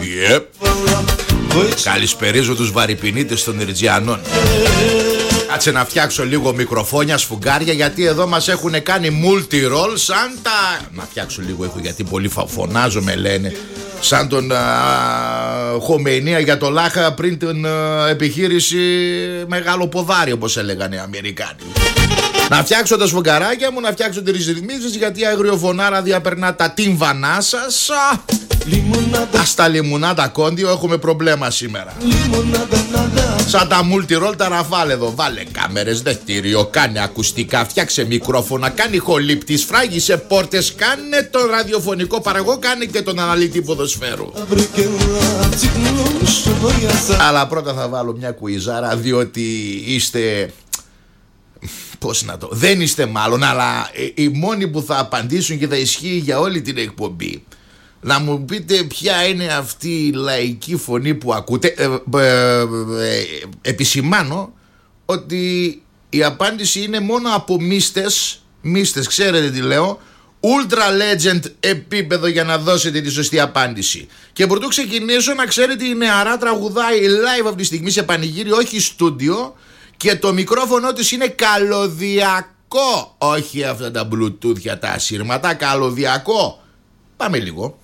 Yep. Καλησπερίζω τους βαρυπινίτες των Ιρτζιανών. Κάτσε να φτιάξω λίγο μικροφόνια, σφουγγάρια, γιατί εδώ μας έχουν κάνει multi-roll σαν τα... Να φτιάξω λίγο ήχο, γιατί πολύ φωνάζω, με λένε. Σαν τον Χομεϊνία για το Λάχα πριν την επιχείρηση Μεγάλο Ποδάρι, όπως έλεγαν οι Αμερικάνοι. Να φτιάξω τα σφουγγαράκια μου, να φτιάξω τις ρυθμίσεις, γιατί η αγριοφωνάρα διαπερνά τα τύμβανά σας. Στα λιμουνάτα κόντιο έχουμε προβλέμα σήμερα. Σαν τα multi-roll τα ραφάλ εδώ. Βάλε κάμερες, δεκτήριο, κάνε ακουστικά, φτιάξε μικρόφωνα, κάνει χολύπτη, σφράγισε πόρτες, κάνε το ραδιοφωνικό παραγωγό, κάνε και τον αναλυτή ποδοσφαίρου. Αλλά πρώτα θα βάλω μια κουιζάρα, διότι είστε... Πώς να το... Δεν είστε μάλλον, αλλά οι μόνοι που θα απαντήσουν και θα ισχύει για όλη την εκπομπή. Να μου πείτε ποια είναι αυτή η λαϊκή φωνή που ακούτε. Επισημάνω ότι η απάντηση είναι μόνο από μίστες, ξέρετε τι λέω, ultra legend επίπεδο, για να δώσετε τη σωστή απάντηση. Και πρωτού ξεκινήσω, να ξέρετε, η νεαρά τραγουδάει live αυτή τη στιγμή σε πανηγύρι, όχι στούντιο, και το μικρόφωνο της είναι καλωδιακό, όχι αυτά τα bluetooth για τα ασύρματα, καλωδιακό. Πάμε λίγο.